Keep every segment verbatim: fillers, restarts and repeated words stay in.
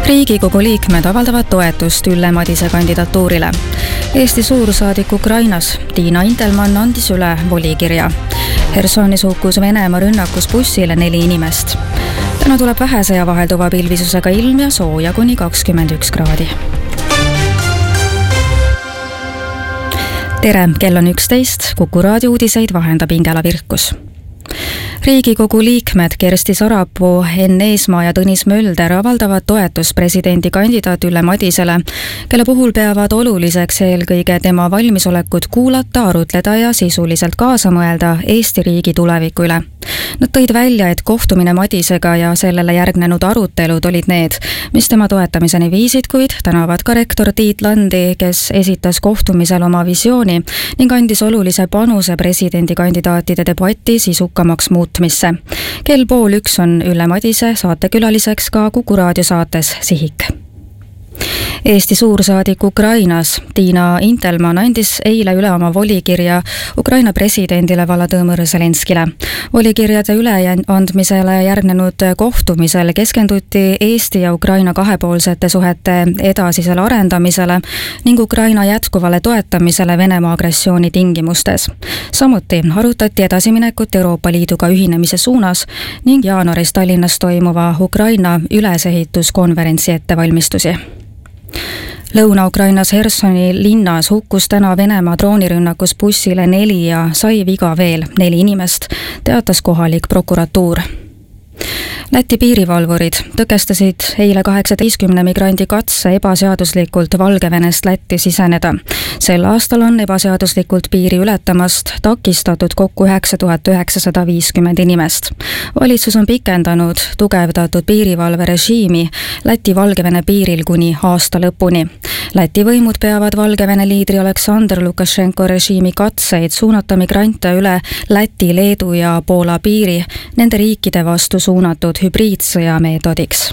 Riigikogu liikmed avaldavad toetust Ülle Madise kandidatuurile. Eesti suursaadik Ukrainas Tiina Intelmann andis üle volikirja. Hersonis hukkus Venemaa rünnakus bussile neli inimest. Täna tuleb vähese ja vahelduva pilvisusega ilm ja sooja kuni kakskümmend üks kraadi. Tere, kell on üksteist, Kuku raadio uudiseid vahendab Ingela Virkus. Riigikogu liikmed Kersti Sarapuu, Enn Eesmaa ja Tõnis Mölder avaldavad toetust presidendi kandidaat Ülle Madisele, kelle puhul peavad oluliseks eelkõige tema valmisolekut kuulata, arutleda ja sisuliselt kaasa mõelda Eesti riigi tuleviku üle. Nad tõid välja, et kohtumine Madisega ja sellele järgnenud arutelud olid need, mis tema toetamiseni viisid, kuid tänavad ka rektor Tiit Landi, kes esitas kohtumisel oma visiooni ning andis olulise panuse presidendi kandidaatide debatti sisukamaks muutmisse. Kell pool üks on Ülle Madise saatekülaliseks ka Kuku raadio saates Sihik. Eesti suursaadik Ukrainas Tiina Intelmann andis eile üle oma volikirja Ukraina presidendile Volodõmõr Zelenskile. Volikirjade üleandmisele järgnenud kohtumisel keskenduti Eesti ja Ukraina kahepoolsete suhete edasisele arendamisele ning Ukraina jätkuvale toetamisele Venemaa agressiooni tingimustes. Samuti arutati edasiminekut Euroopa Liiduga ühinemise suunas ning jaanuaris Tallinnas toimuva Ukraina ülesehituskonverentsi ettevalmistusi. Lõuna-Ukrainas Hersoni linnas hukkus täna Venemaa droonirünnakus bussile neli ja sai viga veel neli inimest, teatas kohalik prokuratuur. Läti piirivalvurid tõkestasid eile kaheksateistkümne migrandi katse ebaseaduslikult Valgevenest Lätti siseneda. Sel aastal on ebaseaduslikult piiri ületamast takistatud kokku üheksa tuhat üheksasada viiskümmend inimest. Valitsus on pikendanud tugevdatud piirivalverežiimi Läti-Valgevene piiril kuni aasta lõpuni. Läti võimud peavad Valgevene liidri Aleksandr Lukašenko režiimi katseid suunata migrante üle Läti, Leedu ja Poola piiri nende riikide vastu suunatud hübriidsõja meetodiks.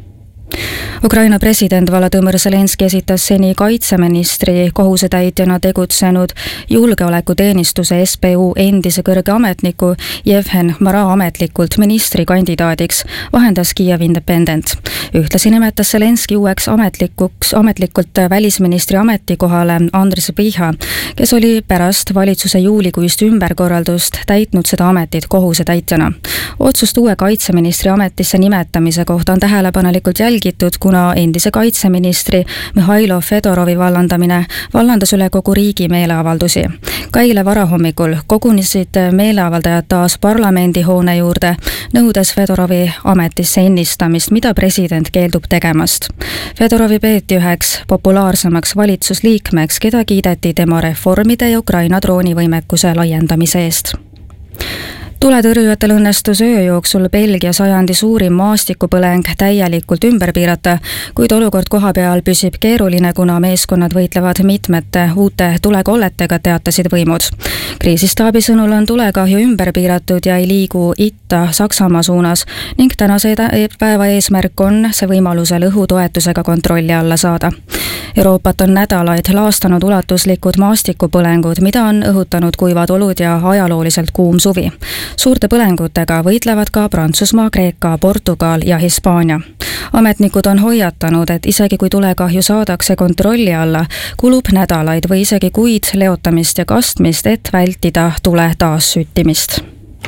Ukraina president Volodõmõr Zelenski esitas seni kaitseministri kohusetäitjana tegutsenud julgeolekuteenistuse S B U endise kõrge ametniku Jevhen Mara ametlikult ministrikandidaadiks, vahendas Kiev Independent. Ühtlasi nimetas Zelenski uueks ametlikuks, ametlikult välisministri ametikohale Andris Piha, kes oli pärast valitsuse juulikuist ümberkorraldust täitnud seda ametit kohusetäitjana. Otsust uue kaitseministri ametisse nimetamise kohta on tähelepanelikult jälgitud, kuna endise kaitseministri Mihhailo Fedorovi vallandamine vallandas üle kogu riigi meeleavaldusi. Ka eile varahommikul kogunesid meeleavaldajad taas parlamendihoone juurde, nõudes Fedorovi ametisse ennistamist, mida president keeldub tegemast. Fedorovi peeti üheks populaarsemaks valitsusliikmeks, keda kiideti tema reformide ja Ukraina droonivõimekuse laiendamise eest. Tuletõrjujatel õnnestus öö jooksul Belgia sajandi suurim maastikupõleng täielikult ümber piirata, kuid olukord kohapeal püsib keeruline, kuna meeskonnad võitlevad mitmete uute tulekolletega, teatasid võimud. Kriisistaabi sõnul on tulekahju ümber piiratud ja ei liigu itta Saksamaa suunas ning tänase päeva eesmärk on see võimalusel õhutoetusega kontrolli alla saada. Euroopat on nädalaid laastanud ulatuslikud maastikupõlengud, mida on õhutanud kuivad olud ja ajalooliselt kuum suvi. Suurte põlengutega võitlevad ka Prantsusmaa, Kreeka, Portugal ja Hispaania. Ametnikud on hoiatanud, et isegi kui tulekahju saadakse kontrolli alla, kulub nädalaid või isegi kuid leotamist ja kastmist, et vältida tule taassüttimist.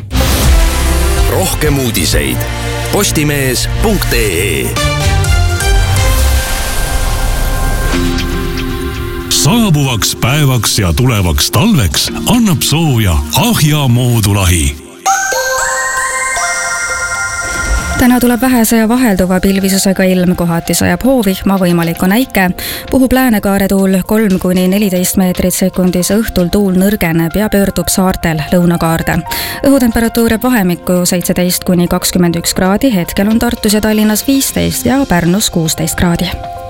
Rohkem uudiseid postimees punkt ee. Saabuvaks päevaks ja tulevaks talveks annab sooja Ahja moodulahi. Täna tuleb vähese ja vahelduva pilvisusega ilm, kohati sajab hoovihma, võimalik on äike, puhub läänekaare tuul kolm kuni neliteist meetrit sekundis, õhtul tuul nõrgeneb ja pöördub saartel lõunakaarde. Õhutemperatuur jääb vahemikku seitseteist kuni kakskümmend üks kraadi, hetkel on Tartus ja Tallinnas viisteist ja Pärnus kuusteist kraadi.